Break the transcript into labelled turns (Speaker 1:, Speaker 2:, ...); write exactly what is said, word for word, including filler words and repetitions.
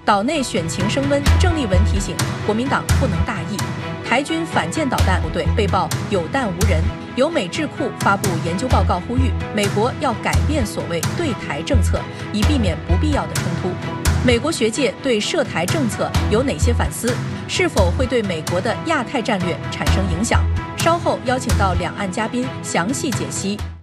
Speaker 1: 岛内选情升温，郑丽文提醒国民党不能大意。台军反舰导弹部队被曝有弹无人，由美智库发布研究报告，呼吁美国要改变所谓对台政策，以避免不必要的冲突。美国学界对涉台政策有哪些反思？是否会对美国的亚太战略产生影响？稍后邀请到两岸嘉宾详细解析。